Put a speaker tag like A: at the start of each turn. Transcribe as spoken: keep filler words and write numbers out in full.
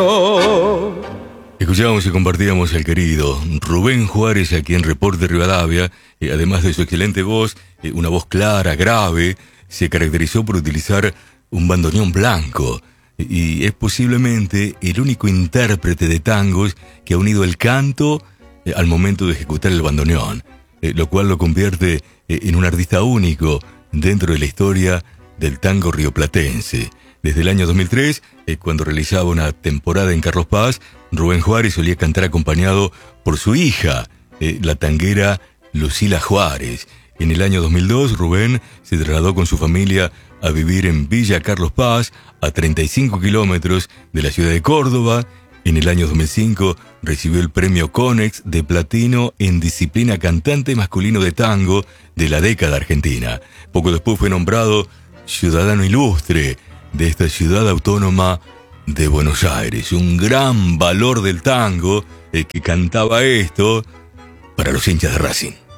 A: Escuchábamos y compartíamos al querido Rubén Juárez, aquí en Reporte Rivadavia. Eh, además de su excelente voz, eh, una voz clara, grave, se caracterizó por utilizar un bandoneón blanco. Y es posiblemente el único intérprete de tangos que ha unido el canto eh, al momento de ejecutar el bandoneón, eh, lo cual lo convierte eh, en un artista único dentro de la historia del tango rioplatense. Desde el año dos mil tres, eh, cuando realizaba una temporada en Carlos Paz, Rubén Juárez solía cantar acompañado por su hija, eh, la tanguera Lucila Juárez. En el año dos mil dos, Rubén se trasladó con su familia a vivir en Villa Carlos Paz, a treinta y cinco kilómetros de la ciudad de Córdoba. En el año dos mil cinco recibió el premio Conex de platino en disciplina cantante masculino de tango de la década argentina. Poco después fue nombrado ciudadano ilustre de esta ciudad autónoma de Buenos Aires. Un gran valor del tango, el que cantaba esto para los hinchas de Racing.